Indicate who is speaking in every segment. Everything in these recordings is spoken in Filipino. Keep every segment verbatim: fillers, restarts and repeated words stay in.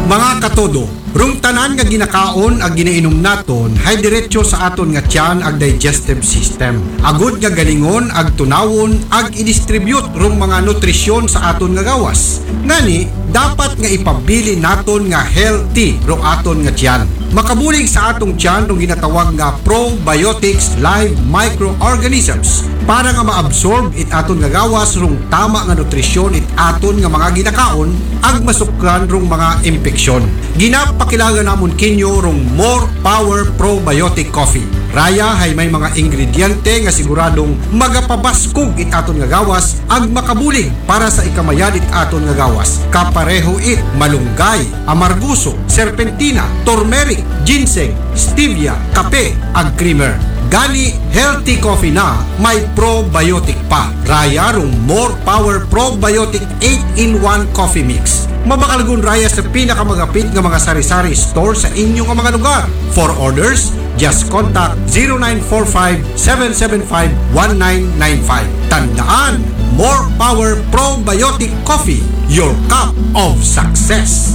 Speaker 1: Mga katodo, rung tanan nga ginakaon ag ginainom naton hay diretso sa aton nga tiyan ag digestive system. Agud nga galingon ag tunawon ag i-distribute rung mga nutrisyon sa aton nga gawas. Ngani, dapat nga ipabili naton nga healthy rung aton nga tiyan. Makabulig sa atong tiyan rung ginatawag nga probiotics live microorganisms para nga maabsorb it aton nga gawas rung tama nga nutrisyon it aton nga mga ginakaon ag masukran rung mga impeksyon. Ginapakilaga namon kinyo rung More Power Probiotic Coffee. Raya hay may mga ingrediente nga siguradong magapabaskog it aton nga gawas ag makabulig para sa ikamayan it aton nga gawas. Kapareho it malunggay, amarguso, serpentina, turmeric, ginseng, stevia, kape ag creamer. Gani healthy coffee na may probiotic pa. Raya rung More Power Probiotic eight in one Coffee Mix. Mabakalgun raya sa pinakamagapit nga mga sari-sari store sa inyong mga lugar. For orders, just contact zero nine four five, seven seven five, one nine nine five. Tandaan, More Power Probiotic Coffee, your cup of success.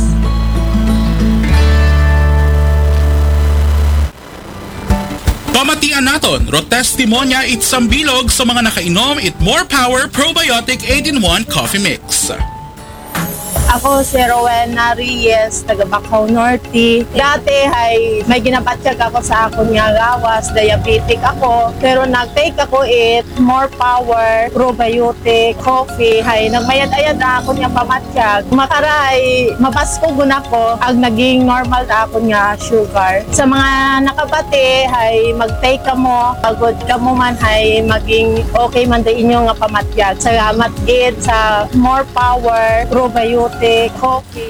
Speaker 2: Pamatian naton, ro testimonya it sambilog sa mga nakainom it More Power Probiotic eight in one Coffee Mix.
Speaker 3: Ako si Rowena Reyes, taga Bacaw Norte. Dati ay may ginapatyag ako sa akon nga gawas, diabetic ako. Pero nag-take ako it More Power Probiotic Coffee. Hay nagmayad-ayad na ako nga pamatyag. Makaray, mabaskugon ako ag naging normal na ako nga sugar. Sa mga nakabati, hay mag-take ka mo, pagod ka mo man, hay maging okay man din inyo nga pamatyag. Salamat gid sa More Power Probiotic Coffee.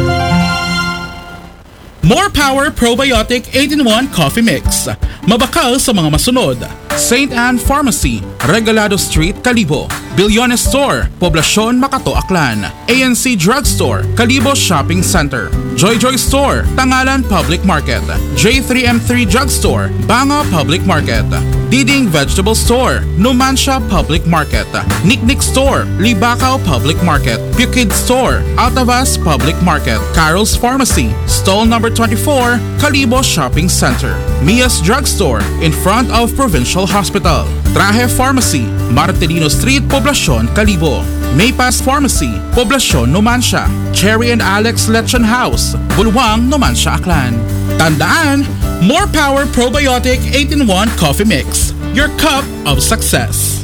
Speaker 2: More Power Probiotic eight in one Coffee Mix. Mabakal sa mga masunod: Saint Anne Pharmacy, Regalado Street, Calibo; Bilyones Store, Poblacion, Makato, Aklan; A N C Drugstore, Calibo Shopping Center; Joy Joy Store, Tangalan Public Market; J three M three Drugstore, Banga Public Market; Diding Vegetable Store, Numancia Public Market; Niknik Store, Libacao Public Market; Pukid Store, Altavas Public Market; Carol's Pharmacy, Stall number twenty-four, Calibo Shopping Center; Mia's Drugstore, in front of Provincial Hospital; Traje Pharmacy, Martelino Street, Poblacion, Calibo; Maypas Pharmacy, Poblacion, Numancia; Cherry and Alex Lechon House, Bulwang, Numancia, Aklan. Tandaan, More Power Probiotic eight in one Coffee Mix, your cup of success.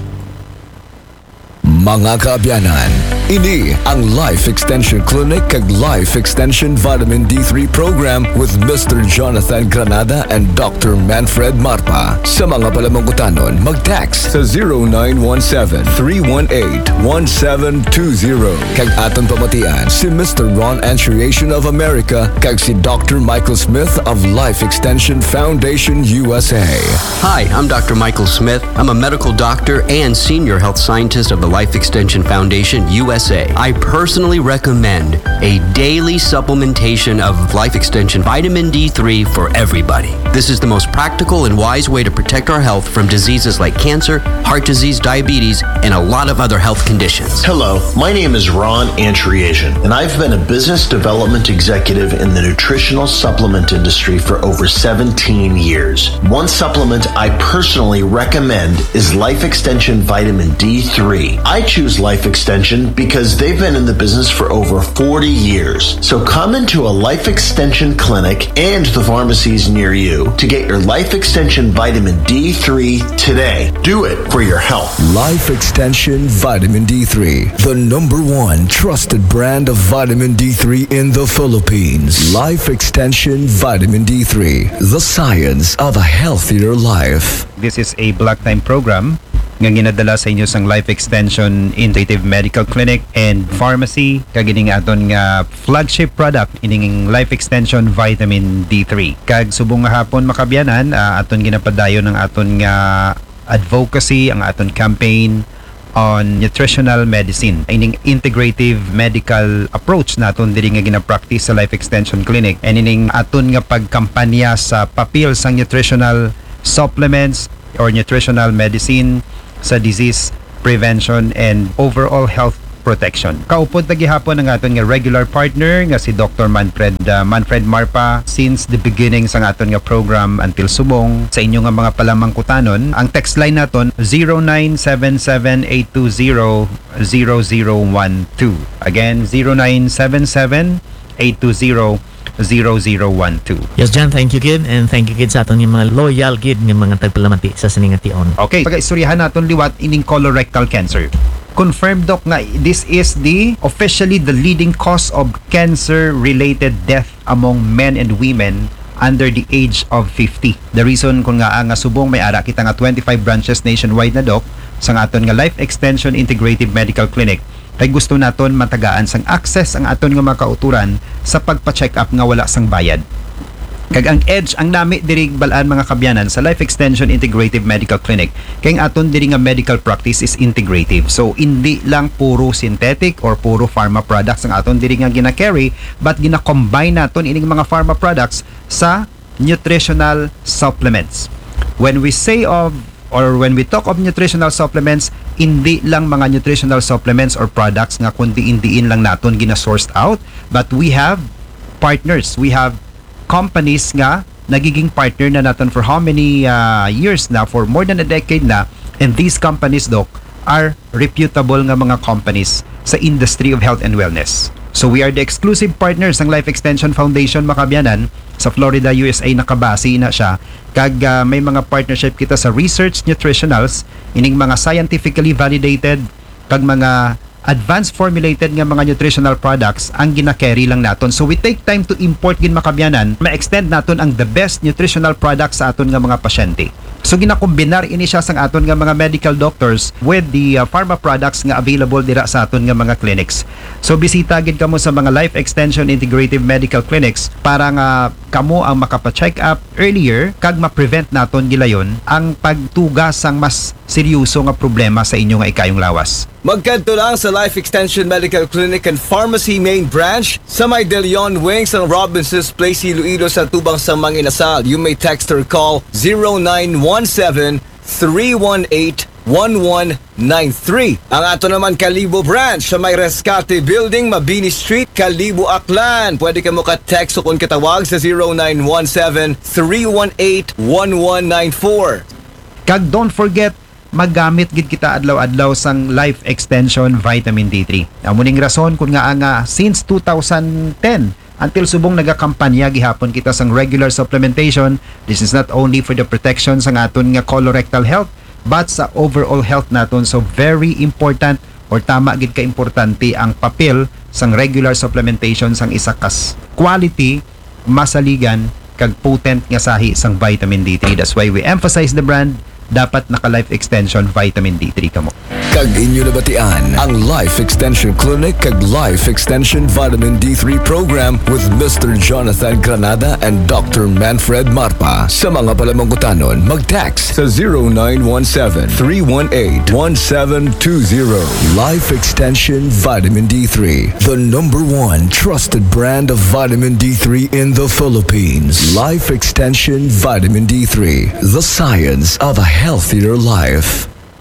Speaker 4: Mga kaabyanan, ini ang Life Extension Clinic kag Life Extension Vitamin D three Program with Mister Jonathan Granada and Doctor Manfred Marpa. Sa mga palamangutanon, mag-text sa zero nine one seven, three one eight, one seven two zero. Kag aton pamatian si Mister Ron Antriation of America kag si Doctor Michael Smith of Life Extension Foundation U S A.
Speaker 5: Hi, I'm Doctor Michael Smith. I'm a medical doctor and senior health scientist of the Life Extension Foundation U S A. I personally recommend a daily supplementation of Life Extension Vitamin D three for everybody. This is the most practical and wise way to protect our health from diseases like cancer, heart disease, diabetes, and a lot of other health conditions.
Speaker 6: Hello, my name is Ron Antriasian, and I've been a business development executive in the nutritional supplement industry for over seventeen years. One supplement I personally recommend is Life Extension Vitamin D three. I choose Life Extension because they've been in the business for over forty years. So come into a Life Extension clinic and the pharmacies near you to get your Life Extension Vitamin D three today. Do it for your health.
Speaker 4: Life Extension Vitamin D three, the number one trusted brand of vitamin D three in the Philippines. Life Extension Vitamin D three, the science of a healthier life.
Speaker 7: This is a block time program nga ginadala sa inyo sang Life Extension Integrative Medical Clinic and Pharmacy kagining aton nga flagship product ining Life Extension Vitamin D three. Kag subong nga hapon makabyanan, uh, aton ginapadayon ng aton nga advocacy, ang aton campaign on nutritional medicine. Ining integrative medical approach naton diri nga gina-practice sa Life Extension Clinic, and ining aton nga pagkampanya sa papel sang nutritional supplements or nutritional medicine sa disease prevention and overall health protection. Kaupod na gihapon ang aton nga regular partner nga si Doctor Manfred uh, Manfred Marpa since the beginning sa aton nga program until subong sa inyo nga mga palamangkutanon. Ang text line naton zero nine seven seven eight two zero zero zero one two. Again, zero nine seven seven eight two zero zero zero one two.
Speaker 8: Yes, John, thank you, kid. And thank you, kid, sa aton yung mga loyal, kid, ng mga tagpalamati sa siningation.
Speaker 7: Okay, pag-istoryahan naton liwat ining colorectal cancer. Confirmed, Doc, nga this is the officially the leading cause of cancer-related death among men and women under the age of fifty. The reason kung nga nga subong may ara kita nga twenty-five branches nationwide na, Doc, sa aton nga Life Extension Integrative Medical Clinic, kay gusto naton matagaan sang access ang aton nga mga kauturan sa pagpa-check up nga wala sang bayad. Kag ang edge ang nami diri balaan mga kabyanan sa Life Extension Integrative Medical Clinic kay ang aton diri nga medical practice is integrative. So hindi lang puro synthetic or puro pharma products ang aton diri nga gina-carry, but gina-combine naton ining mga pharma products sa nutritional supplements. When we say of or when we talk of nutritional supplements, hindi lang mga nutritional supplements or products nga kundi indiin lang naton gina-sourced out, but we have partners, we have companies nga nagiging partner na natin for how many uh, years na, for more than a decade na, and these companies, Doc, are reputable nga mga companies sa industry of health and wellness. So we are the exclusive partners ng Life Extension Foundation Makabyanan sa Florida, U S A. Nakabase na siya kag uh, may mga partnership kita sa research nutritionals, ining mga scientifically validated kag mga advanced formulated nga mga nutritional products ang gina-carry lang naton. So we take time to import gin Makabyanan, ma-extend naton ang the best nutritional products sa aton nga mga pasyente. So ginakombinar ini siya sang aton nga mga medical doctors with the uh, pharma products nga available dira sa aton nga mga clinics. So bisita gid kamo sa mga Life Extension Integrative Medical Clinics para nga kamo ang makapa-check up earlier kag ma-prevent naton gilayon ang pagtuga sang mas seryoso nga problema sa inyo nga ikayong lawas.
Speaker 4: Magkanto lang sa Life Extension Medical Clinic and Pharmacy Main Branch sa may De Leon Wings ng Robinson's Place, Iloilo sa Tubang sa Manginasal. You may text or call zero nine one seven three one eight one one nine three. Ang ato naman Kalibo Branch sa may Rescate Building, Mabini Street, Kalibo, Aklan. Pwede ka mo ka-text o kung katawag sa zero nine one seven three one eight one one nine four.
Speaker 7: Kag don't forget, magamit gid kita adlaw-adlaw sang Life Extension Vitamin D three. Amuning rason kung nga nga since two thousand ten until subong nagakampanya gihapon kita sang regular supplementation. This is not only for the protection sang aton nga colorectal health, but sa overall health naton. So very important or tama gid ka importante ang papel sang regular supplementation sang isa kas quality, masaligan kag potent nga sahi sang vitamin D three. That's why we emphasize the brand. Dapat naka Life Extension Vitamin D three kamo.
Speaker 4: Kag inyo nabatian ang Life Extension Clinic kag Life Extension Vitamin D three Program with Mister Jonathan Granada and Doctor Manfred Marpa. Sa mga palamangkutanon, mag-text sa zero nine one seven three one eight one seven two zero. Life Extension Vitamin D three, the number one trusted brand of vitamin D three in the Philippines. Life Extension Vitamin D three, the science of a healthier life.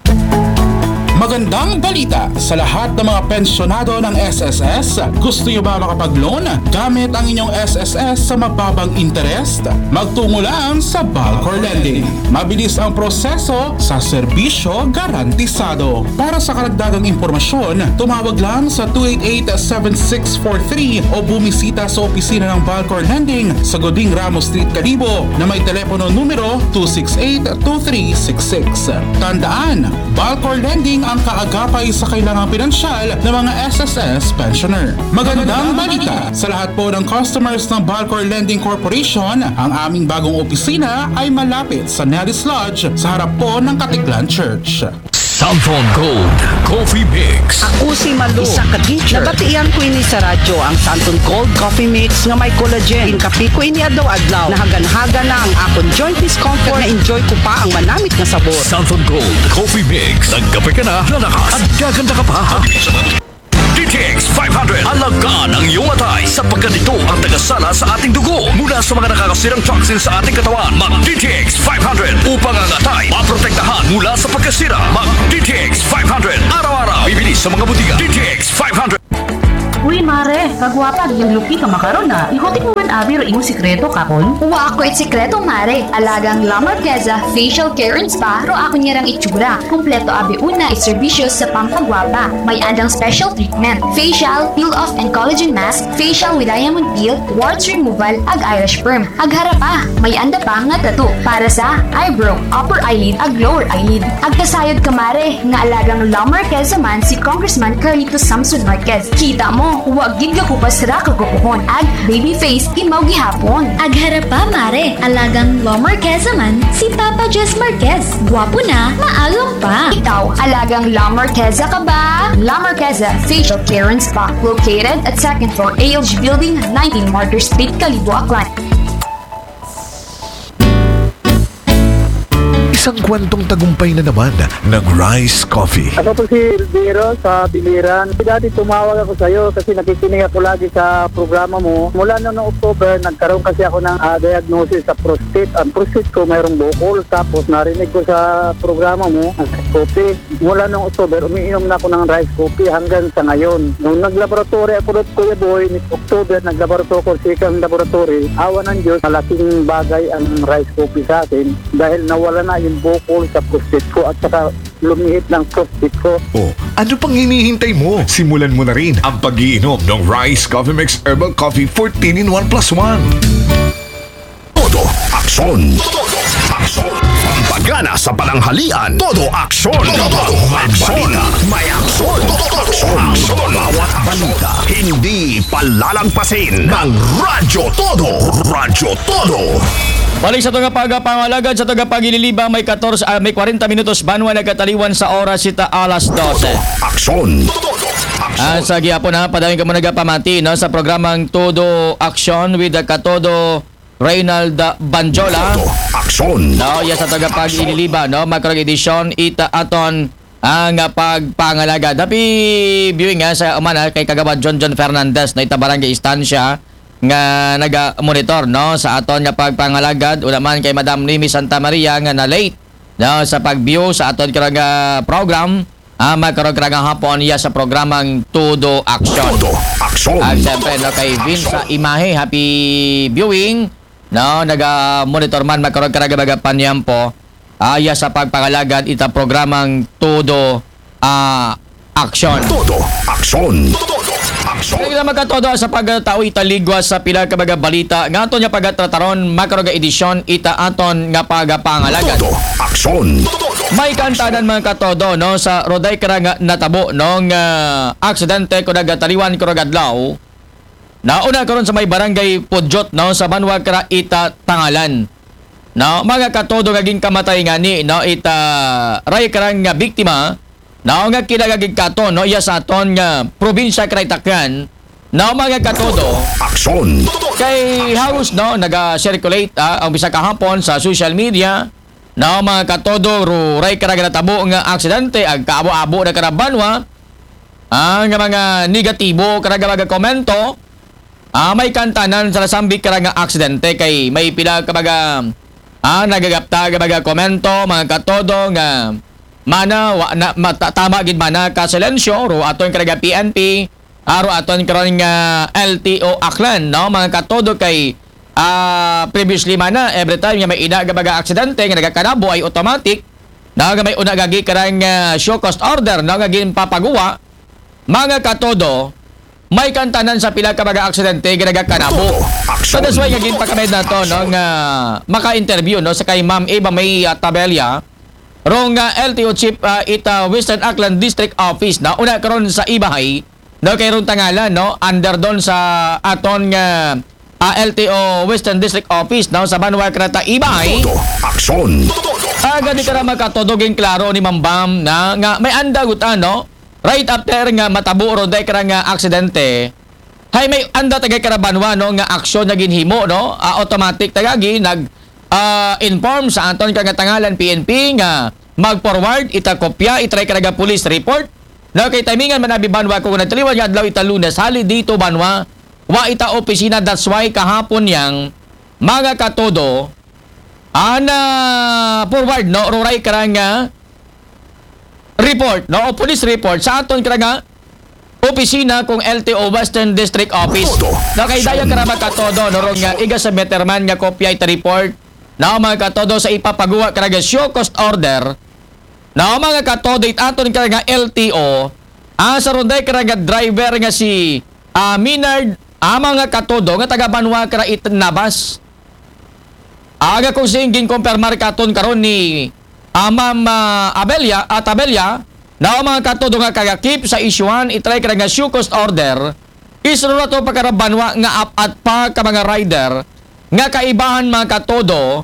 Speaker 2: Magandang balita sa lahat ng mga pensyonado ng S S S. Gusto nyo ba makapag-loan gamit ang inyong S S S sa mababang interest? Magtungo lang sa Balcor Lending. Mabilis ang proseso sa serbisyo garantisado. Para sa karagdagang impormasyon, tumawag lang sa two eight eight seven six four three o bumisita sa opisina ng Balcor Lending sa Goding Ramos Street, Kalibo na may telepono numero two six eight two three six six. Tandaan, Balcor Lending ang kaagapay sa kailangang pinansyal ng mga S S S pensioner. Magandang balita sa lahat po ng customers ng Balcor Lending Corporation. Ang aming bagong opisina ay malapit sa Nellis Lodge sa harap po ng Katiklan Church.
Speaker 4: Santon Gold Coffee Mix.
Speaker 9: Ako si Malu, isa ka teacher. Nabatian ko ini sa radyo ang Santon Gold Coffee Mix nga may collagen. Inkapi ko ini adlaw-adlaw. Nahagan-haga na ang akong joint discomfort na enjoy ko pa ang manamit na sabor.
Speaker 4: Santon Gold Coffee Mix. Nagkape ka na, lalakas at gaganda ka pa. D T X five hundred. Alagaan ang iyong atay
Speaker 10: sapagkat ito ang tagasala sa ating dugo mula sa mga nakakasirang toxin sa ating katawan. Mag-D T X five hundred upang angatay, maprotektahan mula sa pagkasira. Mag-D T X five hundred araw-araw. Bibili sa mga butika. D T X five hundred.
Speaker 11: Uy, mare, kagwapa, yung lupi ka makaroon na. Ikotin mo man abi ro imong sikreto kapon.
Speaker 12: Uwa ako it sikreto, mare. Alagang La Marqueza Facial Care and Spa, ro ako niyarang itsura. Kompleto abi una is serbisyo sa pampagwapa. May andang special treatment, facial, peel-off and collagen mask, facial with diamond peel, warts removal, ag eyelash perm. Ag harapa, may anda pa nga tattoo para sa eyebrow, upper eyelid, ag lower eyelid. Ag kasayod ka, mare, nga alagang La Marqueza man si Congressman Carlito Samson Marquez. Kita mo, huwag gid ka kupas ra kagupuhon. Ag baby face imaw gihapon.
Speaker 13: Ag harapa, mare, alagang La Marqueza man si Papa Jess Marquez. Gwapo na, maalam pa.
Speaker 12: Ikaw, alagang La Marqueza ka ba? La Marqueza Facial Care and Spa, located at second floor A L G Building, nineteen Martyr Street, Kalibo, Aklan.
Speaker 14: Isang kwentong tagumpay na naman ng Rice Coffee.
Speaker 15: Ako po si Elviro sa Biliran. Dati tumawag ako sa iyo kasi nakikinig ako lagi sa programa mo. Mula na noong October, nagkaroon kasi ako ng uh, diagnosis sa prostate. Ang prostate ko mayroong bukol. Tapos narinig ko sa programa mo, ang Rice Coffee. Mula noong October, umiinom na ako ng Rice Coffee hanggang sa ngayon. Nung naglaboratory ako doon, Kuya Boy, ni October, naglaboratory ko sa ikang laboratory. Awa ng Diyos, malaking bagay ang Rice Coffee sa akin dahil nawala na yung bukol sa prostate ko at saka lumihit ng prostate ko.
Speaker 14: Oh, ano pang hinihintay mo? Simulan mo na rin ang pag-iinom ng Rice Coffee Mix Herbal Coffee fourteen in one plus one.
Speaker 10: Todo aksyon. Todo aksyon. Pampagana sa pananghalian. Todo aksyon. Todo aksyon. May aksyon. Todo aksyon. Bawat balita. Hindi palalagpasin ng Radyo Todo. Radyo Todo.
Speaker 16: Balik sa tunga pagpangalagad sa tunga pagililibang may fourteen uh, may forty minutos banwa nagkataliwan sa oras sita alas twelve.
Speaker 10: Aksyon.
Speaker 16: Ah, sa gihapon na padawin ka mo nagapamati no sa programang Todo Action with the Katodo Reynald Banjola.
Speaker 10: Aksyon.
Speaker 16: No, ya sa tunga pagililibang no magkarong edisyon ita aton ang pagpangalagad. Tapi viewing nga sa umana kay kagawad John John Fernandez na ita barangay istansya nga naga-monitor no sa aton nga pagpangalagad ulaman kay Madam Nimi Santa Maria nga na late no sa pag-view sa aton karang program ah magkaroon karang hapon iya sa programang Todo Action.
Speaker 10: Todo Action.
Speaker 16: At siyempre no kay Vince sa Imahe, happy viewing no naga-monitor man magkaroon karang baga panyampo ah iya sa pagpangalagad ita programang Todo uh, Action.
Speaker 10: Todo Action.
Speaker 16: Kaya na magkatodo sa pagtao italigwa sa pila ka baga balita nga aton nga pagtrataron makaroga edisyon ita aton nga pagapangalagan.
Speaker 10: Todo aksyon.
Speaker 16: May kantanan mga katodo no sa roday kara nga natabo no nga aksidente ko nagataliwan ko adlaw. Nauna karon sa may barangay Pudyot no sa Banwag kara ita Tangalan. No mga katodo gaging kamatay nga ni no ita ray kara nga biktima. Now nga kinagagig katon no iya sa aton nga probinsya Kraytakyan. Now mga katodo
Speaker 10: aksyon
Speaker 16: kay halos no naga-circulate ah, ang bisa kahapon sa social media. Now mga katodo ruray karaga natabo nga aksidente ag kaabo-abo na karabanwa. Ang ah, mga negatibo karaga mga komento. Ah may kantanan sa sambik karaga aksidente kay may pila kabaga ah nagagapta kabaga komento mga katodo nga mana wa na matatama gid mana ka silensyo ro aton karaga P N P aro aton karon nga L T O Aklan no mga katodo kay uh, previously mana every time nga may ina ga baga aksidente nga nagakanabo ay automatic na nga may una gagi karang uh, show cause order na nga ginpapaguwa mga katodo may kantanan sa pila ka baga aksidente nga nagakanabo. So that's why nga ginpakamed na to no nga maka-interview no sa kay Ma'am Eva May uh, Tabella rong uh, L T O Chief uh, ita Western Aklan District Office na una karon sa Ibahay no kay ron Tangalan no under don sa aton nga uh, L T O Western District Office no sa Banwag Krata Ibahay.
Speaker 10: Todo aksyon.
Speaker 16: Aga di kara makatodoging klaro ni Ma'am Bam na nga may andagot ano right after nga matabo ro day kara nga aksidente. Hay may anda tagay kara banwa no nga aksyon na ginhimo no uh, automatic tagagi nag Uh, inform sa aton kang Tangalan P N P nga mag-forward ita kopya itry karaga police report no kay timingan man abi banwa ko nagtaliwan nga adlaw ita Lunes hali dito banwa wa ita opisina. That's why kahapon yang mga katodo ana forward no ruray karanga report no o police report sa aton karanga opisina kung L T O Western District Office. No kay daya karama katodo no rong nga iga sa Meterman nga kopya ita report na mga katodo sa ipapagawa karanga show cost order na mga katodo it aton karanga L T O asa ronday karanga driver nga si uh, Minard a mga katodo nga taga Banwa kara it nabas. Aga kung singgin kumpirmar katon karon ni Amam uh, Abelia at Abelia na mga katodo nga kagakip sa isyuhan itry ka nga show cost order isuro na to pagkarabanwa nga apat pa ka mga rider nga kaibahan mga katodo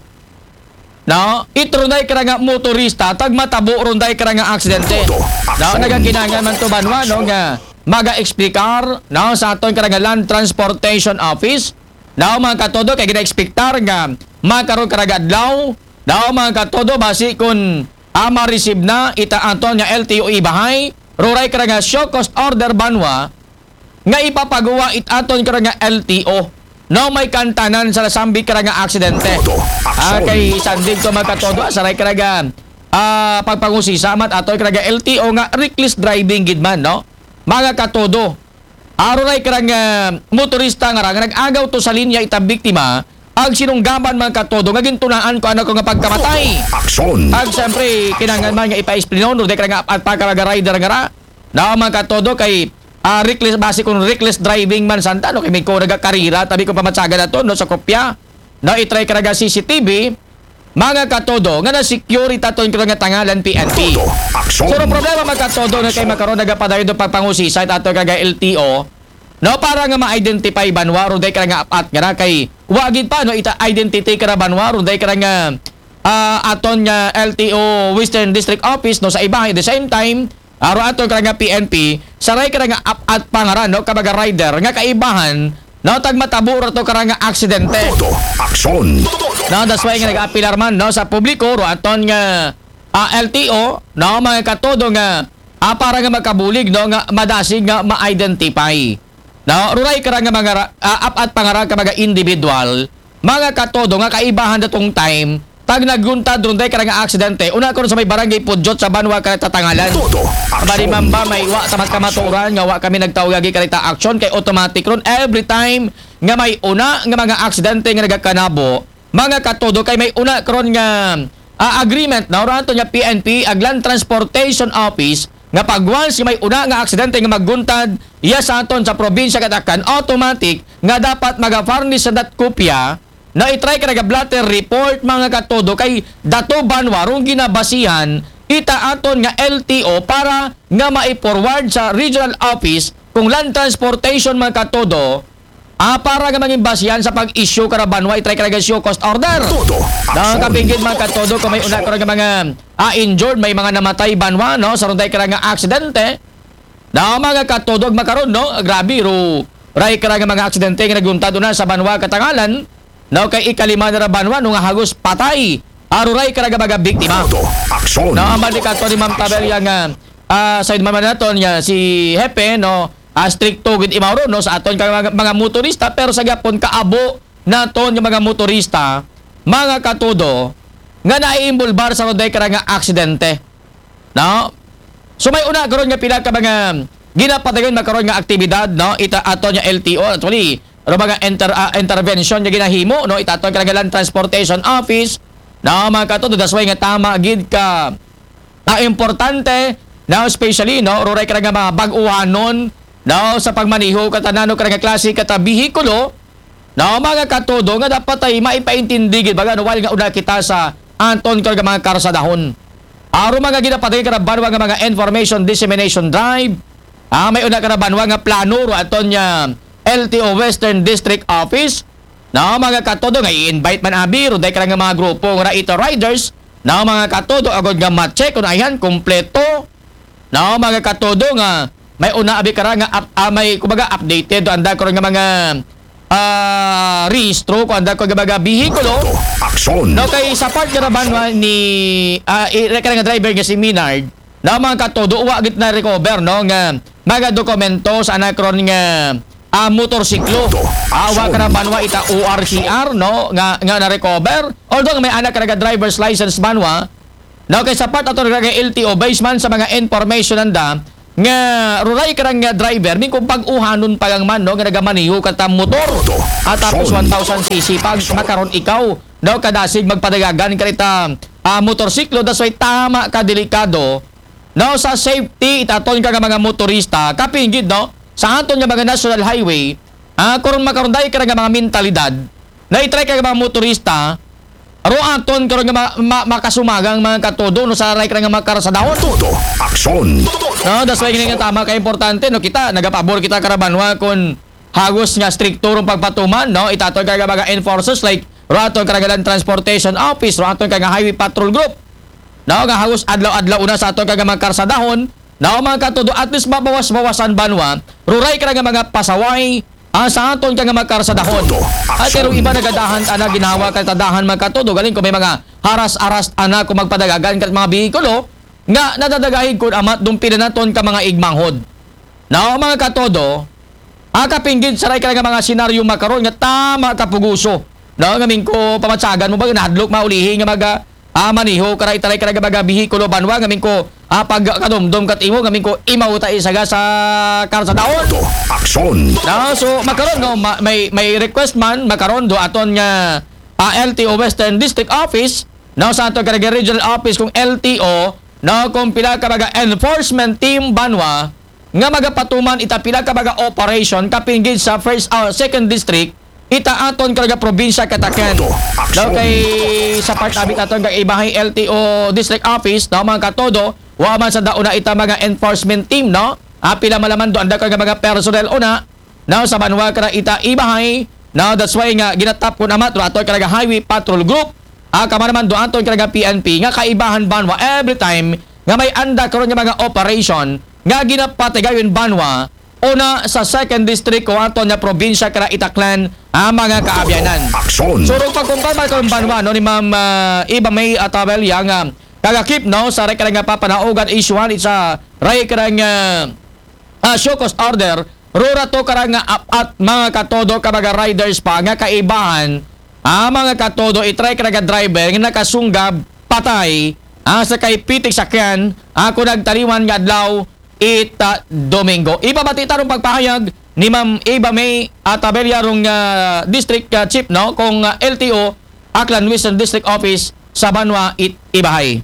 Speaker 16: no itrunay ka nga motorista tag matabo runday ka nga aksidente no nagakinangan man to banwa no nga maga-explicar no sa aton ka nga Land Transportation Office no mga katodo kay gina-expectar nga makaroon ka nga adlaw no mga katodo basi kun ama receive na ita aton nga L T O ibahay ruray ka nga show cost order banwa nga ipapagawa it aton ka nga L T O no may kantanan sa nasambi ka nga aksidente ah, kay sandig to mga katodo saray ka nga ah, pagpangusisa mat aton ka nga L T O nga reckless driving gid man no mga katodo aruray ka nga motorista nga ra nga nag-agaw to sa linya ita biktima ag sinunggaban mga katodo nga gintunaan ko ano ko nga pagkamatay. Aksyon. Ag siyempre kinangan man nga ipa-explainon no dek nga at pagkaraga rider nga ra. Na mga katodo kay uh, reckless base kun reckless driving man santa no kay may ko nagakarira tabi ko pamatsaga na to no sa kopya. No i-try ka nga C C T V mga katodo nga na security taton ko nga tangalan P N P. So no problema mga katodo nga kay makaron nagapadayon do pagpangusisa ato kaga L T O. No para nga ma-identify banwa runday ka nga apat nga kay wagid pa no ita identity ka banwa runday ka nga uh, aton nga L T O Western District Office no sa iba at the same time aro aton ka nga P N P saray ka nga apat pangaran no kabaga rider nga kaibahan no tag matabo to ka nga aksidente. Aksyon. No that's why nga nag-appeal man no sa publiko ro aton nga uh, L T O no mga katodo nga uh, para nga makabulig no nga madasig nga ma-identify. No, ruray ka nga mga uh, apat pangarang ka mga individual, mga katodo nga kaibahan datong time, tag naguntad runday ka nga aksidente. Una ko sa may barangay Pudjot sa Banwa ka tatangalan. Bali mamba may wa tamat kamaturan nga wa kami nagtawag ka ta action kay automatic ron every time nga may una nga mga aksidente nga nagakanabo. Mga katodo kay may una karon nga uh, agreement na urato nya P N P ag Land Transportation Office nga pag once may una nga aksidente nga magguntad iya sa aton sa probinsya katakan automatic nga dapat maga-furnish sa dat kopya na i-try ka nga blatter report mga katodo kay dato banwa rong ginabasihan ita aton nga L T O para nga mai-forward sa regional office kung Land Transportation mga katodo ah para nga maging basihan sa pag-issue ka banwa i-try ka nga show cost order na kapingid mga katodo kung may una ka nga mga ah, injured may mga namatay banwa no sa runday ka nga aksidente na mga katodog makaron no grabe ro ray ka nga mga aksidente nga naguntado na sa Banwa katangalan no kay ikalima na banwa no nga hagos patay aro ray ka nga mga biktima no amali ka to ni Ma'am Tabelia nga uh, side man naton nga si Hepe no uh, stricto gid imawro no sa aton ka mga, mga motorista pero sa gapon kaabo naton nga mga motorista mga katodo nga naiimbulbar sa runday ka nga aksidente no. So may una karon nga pila ka mga ginapatayon makaron nga aktibidad no ita ato nya L T O actually ro mga inter, uh, intervention nga ginahimo no ita ato nga Land Transportation Office no mga katodo that's why nga tama gid ka na importante no especially no ro ray ka nga mga bag-uhanon no sa pagmaneho katanano ka nga klase kata bihikulo no mga katodo nga dapat ay maipaintindi gid baga no wala nga una kita sa anton ka nga mga karsadahon. Aro mga ginapatay ka na banwa nga mga information dissemination drive. Ah, may una ka na banwa nga plano ro aton nya L T O Western District Office. Na mga katodo nga i-invite man abi ro day ka nga mga grupo nga ito riders. Na mga katodo agad nga ma-check kung ayan kompleto. Na mga katodo nga may una abi ka nga up, uh, may kumbaga updated anda ko nga mga ah uh, rehistro ko anda ko gabaga bihikulo aksyon no kay sa part nga banwa ni uh, i-record nga driver nga si Minard na mga katodo wa git na recover no nga mga dokumento sa anakron nga ah, motorsiklo. Awa ka na banwa ita O R C R no nga nga na recover. Although may anak ka driver's license banwa. No kay sapat ato nga L T O based man sa mga information nanda nga ruray ka nga driver min kung pag-uhanon pa lang man no nga nagamaniho ka ta motor. At tapos one thousand c c pag makaron ikaw no kadasig magpadagagan ka ita ah, motorsiklo that's why tama ka delikado. No sa safety itaton ka nga mga motorista kapinggid no sa aton nga mga national highway, ah, karon makaron day ka nga mga mentalidad, na i-try ka nga mga motorista, aro aton karon nga ma, ma, makasumagang mga katodo no sa ray ka nga makarsadahon.
Speaker 10: Todo, aksyon.
Speaker 16: No, that's why nga tama ka importante no kita nagapabor kita karabanwa kun hagos nga stricto rong pagpatuman no itaton ka nga mga enforcers like raton ka nga transportation office, raton ka nga highway patrol group. No, nga hagos adlaw-adlaw una sa aton ka nga makarsadahon. Na mga katudo, at least mabawas-bawasan banwa, ruray ka nga mga pasaway, ah, sa aton ka nga magkarsadahon. At pero iba nagadahan ana ginawa ka tadahan mga katudo, galing ko may mga haras-aras ana kung magpadagagan ka mga bihikulo, nga nadadagahig kun amat dumpi na naton ka mga igmanghod. Na mga katudo, ah, kapinggid saray ka nga mga senaryo makaron nga tama kapuguso. No, ngamin ko pamatsagan mo ba nahadlok maulihi nga mga ah, maniho karay talay ka nga mga bihikulo banwa ngamin ko ah, pag kadumdum kat imo ngamin ko imaw ta isaga sa karsadaon.
Speaker 10: Aksyon.
Speaker 16: Na so makaron no ma, may may request man makaron do aton nga ah, L T O Western District Office no sa aton nga regional office kung L T O no kung pila ka mga enforcement team banwa nga magapatuman ita pila ka mga operation kapinggid sa first uh, second district ita aton kalaga probinsya kataken. No kay sa part abit aton kay ibahay L T O District Office no mga katodo wa man sa dauna ita mga enforcement team no apila malaman do anda ka mga personnel una no sa banwa ka ita ibahay no that's why nga ginatap ko namat do aton kalaga highway patrol group ah kama naman do aton kalaga P N P nga kaibahan banwa every time nga may anda karon nga mga operation nga ginapatigayon banwa una sa second district ko aton nga probinsya kara itaklan ang mga kaabyanan.
Speaker 10: Aksyon.
Speaker 16: So ro pagkumpara ko banwa no ni Ma'am uh, Iba May Atabel yang uh, kagakip no sa ray nga papanaugan isuan isa ray karang uh, uh, show cause order rura to karang uh, at mga katodo ka mga riders pa nga kaibahan ang uh, mga katodo itry karang driver nga nakasunggab patay uh, sa kay pitik sakyan ako uh, nagtariwan nga adlaw ita Domingo. Iba ba tita rong pagpahayag ni Ma'am Eva May Atabella rong uh, district uh, chief no kung uh, L T O Aklan Western District Office sa Banwa it Ibahay.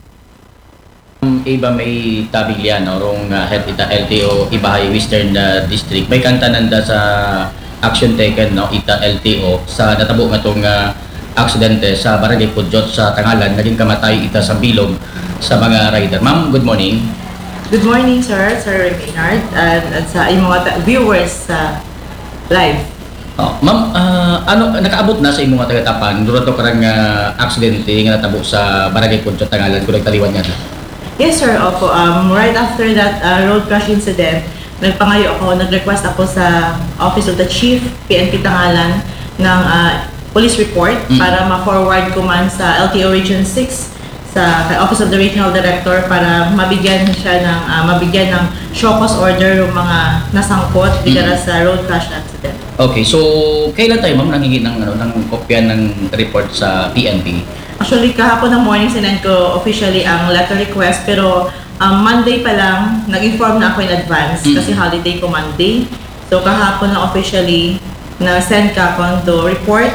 Speaker 17: Um, Eva May Tabilla no rong uh, head ita L T O Ibahay Western uh, District. May kanta nanda sa action taken no ita L T O sa natabo nga tong uh, aksidente sa Barangay Pudjot sa Tangalan naging kamatay ita sa bilog sa mga rider. Ma'am, good morning.
Speaker 18: Good morning, sir, Sir Maynard, at, at sa inyong mga ta- viewers sa live.
Speaker 17: Oh, ma'am, uh, ano nakaabot na sa imong mga tagatapan duro to karang uh, aksidente nga natabo sa Barangay Pudjot Tangalan kung nagtaliwan niya?
Speaker 18: Yes, sir. Opo. Um, right after that uh, road crash incident, nagpangayo ako, nag-request ako sa Office of the Chief, P N P Tangalan, ng uh, police report mm. para ma-forward ko man sa L T O Region six sa Office of the Regional Director para mabigyan siya ng uh, mabigyan ng show cause order yung mga nasangkot bigala mm. sa road crash accident.
Speaker 17: Okay, so kailan tayo ma'am nangingi ng ano ng kopya ng report sa P N P?
Speaker 18: Actually kahapon ng morning sinend ko officially ang letter request pero um, Monday pa lang nag-inform na ako in advance mm. kasi holiday ko Monday. So kahapon na officially na send ka ako to report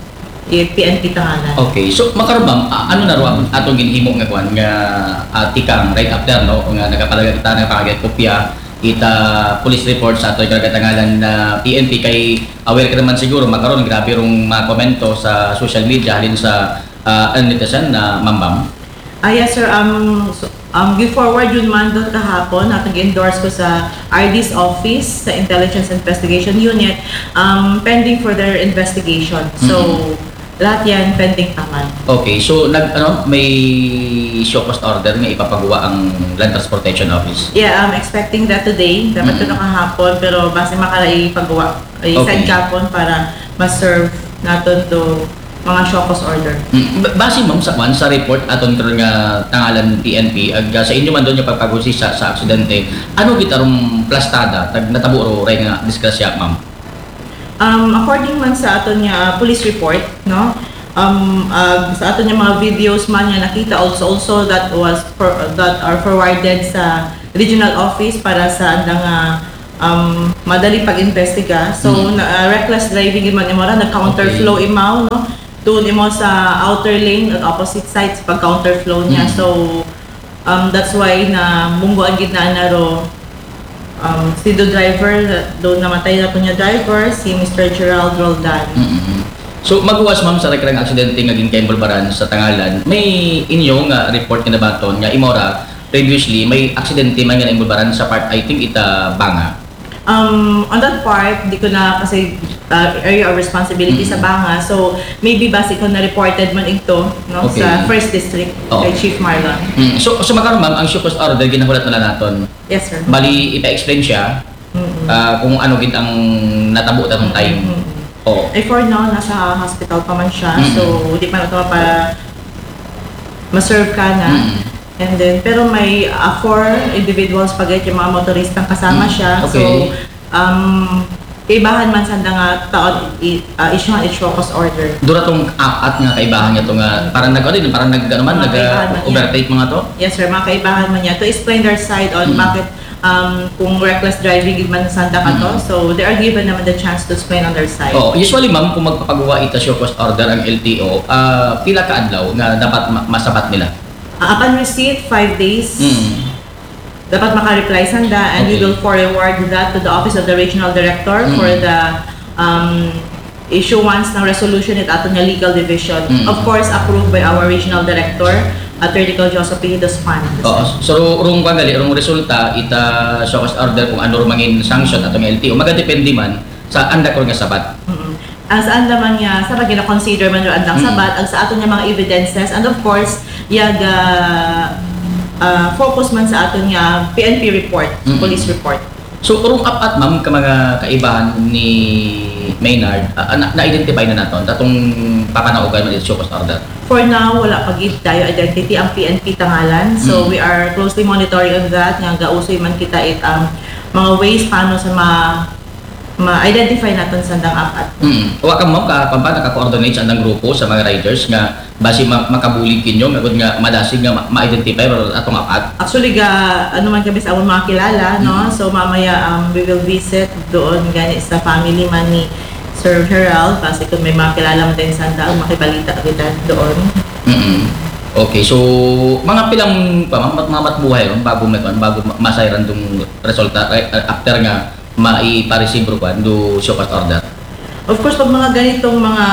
Speaker 18: P N P Tangalan.
Speaker 17: Okay, so makaroon ba, uh, ano na ro atong ginhimo nga kuan nga uh, tikang right after no nga nagapalaga kita nga pagagay kopya ita police report sa ato Tangalan na P N P kay aware ka naman siguro makaroon grabe rong mga komento sa social media halin sa uh, netizen na mambam.
Speaker 18: Ah yes sir, um so, um give forward yun man doon kahapon natong endorse ko sa R D's office sa Intelligence Investigation Unit um pending further investigation. So mm-hmm. lahat yan pending taman.
Speaker 17: Okay, so nag ano may show cause order nga ipapagawa ang Land Transportation Office.
Speaker 18: Yeah, I'm expecting that today. Dapat mm-hmm. ito kahapon pero base makala ipagawa i-send okay. kahapon para ma-serve naton to mga show cause order.
Speaker 17: Mm, base ma'am sa kwan sa report aton karon nga Tangalan P N P ag sa inyo man doon yung pagpagusi sa sa aksidente. Ano gitarong plastada tag natabo ro ray nga disgrasya ma'am?
Speaker 18: Um, according man sa aton nga police report, no? Um, uh, sa aton nga mga videos man nga nakita also also that was for, that are forwarded sa regional office para sa andang uh, um, madali pag-investiga. So
Speaker 17: Mm.
Speaker 18: na, uh, reckless driving man imo ra nag-counterflow
Speaker 17: Okay.
Speaker 18: imaw, no? Doon imo sa outer lane at opposite sides pag counterflow niya.
Speaker 17: Mm.
Speaker 18: So um, that's why na munggo ang gitna na ro um, si do driver doon namatay na po niya driver si Mister Gerald Roldan.
Speaker 17: Mm-mm. So magawas ma'am sa rekrang aksidente nga ginkay bulbaran sa Tangalan, may inyo nga report nga nabaton nga imora previously may aksidente man nga bulbaran sa part I think ita Banga.
Speaker 18: Um, on that part, di ko na kasi uh, area of responsibility sa Banga. So, maybe base ko na reported man ito no,
Speaker 17: Okay.
Speaker 18: sa first district
Speaker 17: Oo.
Speaker 18: kay Chief Marlon.
Speaker 17: Mm. So so magkaroon ma'am ang show-cause order ginahulat na lang naton.
Speaker 18: Yes, sir.
Speaker 17: Bali ipa-explain siya ah, kung ano gid ang natabo tatong time. Oh.
Speaker 18: Eh, for now, nasa hospital pa man siya.
Speaker 17: Mm.
Speaker 18: So, di pa na ito para ma-serve ka na.
Speaker 17: Mm.
Speaker 18: And then, pero may uh, four individuals pagayat yung mga motoristang kasama
Speaker 17: Mm.
Speaker 18: siya.
Speaker 17: Okay.
Speaker 18: So, um, kaibahan man sa nga taon, i- uh, issue nga i-focus order.
Speaker 17: Dura tong apat nga kaibahan niya to nga parang nag ano din parang nag ano man
Speaker 18: Mga
Speaker 17: nag
Speaker 18: kaibahan man
Speaker 17: overtake mga to.
Speaker 18: Yes, sir. Mga kaibahan man niya to explain their side on
Speaker 17: Mm.
Speaker 18: bakit um, kung reckless driving gid man sa sanda ka to. So, they are given naman the chance to explain on their side.
Speaker 17: Oh, usually ma'am kung magpapagawa ita show cause order ang L T O, ah pila ka adlaw nga dapat ma- masabat nila.
Speaker 18: Uh, upon receipt, five days.
Speaker 17: Mm.
Speaker 18: Dapat maka-reply sanda and we
Speaker 17: Okay.
Speaker 18: will forward that to the Office of the Regional Director
Speaker 17: Mm.
Speaker 18: for the um, issuance ng resolution at ato nga legal division.
Speaker 17: Mm.
Speaker 18: Of course, approved by our Regional Director, Attorney Joseph P. Dos Panos.
Speaker 17: Oo. So rung kagali rung resulta ita show cause order kung ano mangin sanction atong L T O, magadepende man sa anda ko nga sabat.
Speaker 18: Ang saan naman niya, sa pag consider man yung andang
Speaker 17: Mm.
Speaker 18: sabat, ang sa ato niya mga evidences, and of course, yag uh, uh, focus man sa ato niya P N P report,
Speaker 17: Mm.
Speaker 18: police report.
Speaker 17: So rung apat ma'am ka mga kaibahan ni Maynard, ah, na- na-identify na naton tatong papanaugan man ito show cause order.
Speaker 18: For now, wala pag-give tayo identity ang P N P Tangalan. So,
Speaker 17: Mm.
Speaker 18: we are closely monitoring on that. Nga gausoy man kita it ang mga ways paano sa ma ma-identify natin sa andang apat.
Speaker 17: Mm. Wa ka ma'am ka pampa naka-coordinate sa andang grupo sa mga riders nga base ma- makabulig kinyo nga gud nga madasig nga ma- ma-identify or atong apat.
Speaker 18: Actually, ga, ano man kami sa among mga kilala, no? So, mamaya um, we will visit doon gani sa family man ni Sir Gerald kasi kung may mga kilala mo din sa andang, makibalita kita doon.
Speaker 17: Mm. Okay, so mga pilang pa mga mga matbuhay ron bago may bago ma- masayran dong resulta eh, after nga mai-pa-receive ro kwan do show cause order.
Speaker 18: Of course, pag mga ganitong mga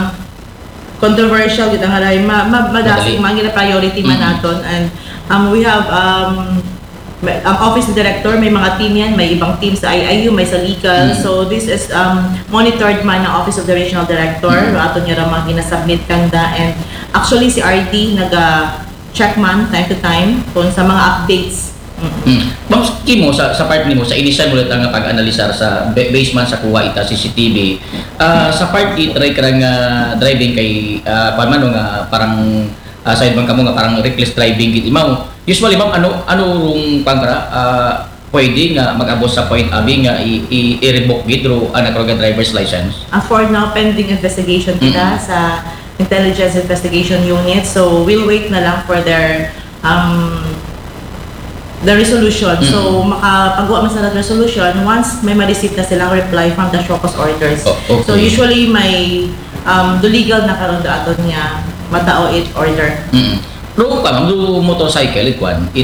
Speaker 18: controversial gid ang haray, ma, ma, madasig
Speaker 17: Madali.
Speaker 18: mga priority man
Speaker 17: Mhm.
Speaker 18: naton and um, we have um, may- ang office director, may mga team yan, may ibang team sa I I U, may sa legal.
Speaker 17: Mhm.
Speaker 18: So this is um, monitored man ng office of the regional director.
Speaker 17: Mhm.
Speaker 18: Ato niya ra mga ginasubmit kanda and actually si R D naga-check man time to time kung sa mga updates.
Speaker 17: Mm. Ma'am, Kimo, sa, sa part nimo, sa initial mo lang nga pag-analisar sa ba- base man sa kuha ita C C T V, ah, sa part it, try ka nga driving kay, uh, paano nga, parang, uh, side man ka mo nga, parang reckless driving, gid imaw. Usually, ma'am, ano, ano rung pangra, ah, pwede nga mag-abot sa point abi nga i- i- i-revoke gid ro ang nagkaroon nga driver's license?
Speaker 18: Uh, for now, pending investigation kita sa Intelligence Investigation Unit. So, we'll wait na lang for their um, the resolution. So, makapagawa man sa that resolution once may ma-receive na silang reply from the show cause orders.
Speaker 17: Oh, okay.
Speaker 18: So, usually may um, the legal na karon aton niya matao it order.
Speaker 17: Mm. Pero pa ma'am, do motorcycle ikwan, it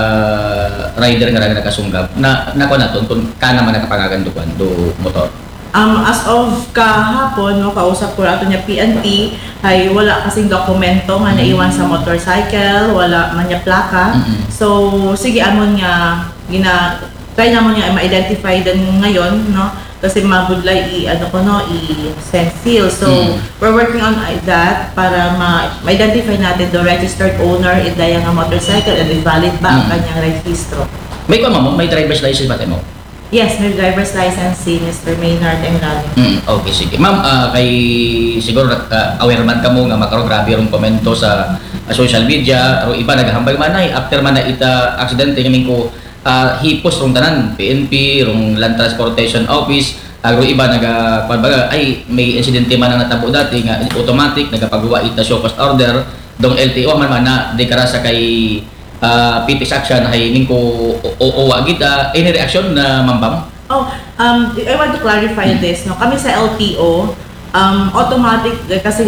Speaker 17: uh, rider nga ra nakasunggab na nako naton kung kana man nakapangagan do kwan do motor.
Speaker 18: Um, as of kahapon, no, kausap ko ato niya P N P, ay wala kasing dokumento nga naiwan sa motorcycle, wala man niya plaka. So, sige, amon nga, gina, try namon niya ma-identify din ngayon, no? Kasi mabudlay i, ano ko, no, i-send seal. So,
Speaker 17: Mm.
Speaker 18: we're working on that para ma- ma-identify natin the registered owner, idaya nga motorcycle, and if valid ba ang
Speaker 17: Mm.
Speaker 18: kanyang registro.
Speaker 17: May kwan ma'am, may driver's license ba tayo mo?
Speaker 18: Yes, may driver's license si Mister Maynard Engali.
Speaker 17: Mm, okay, sige. Ma'am, ah, kay siguro uh, aware man ka mo nga makaroon grabe rong komento sa ah, social media, ro iba naghambay man ay after man na ita aksidente ngamin ko ah, hipos rong tanan P N P, rong Land Transportation Office Agro iba naga pagbaga ay may insidente man na natabo dati nga automatic nagapagawa ita show cause order dong L T O man man na dekara sa kay uh, P P S action hay mingko o owa kita any reaction na mambam.
Speaker 18: Oh, um I want to clarify this no. Kami sa L T O um automatic kasi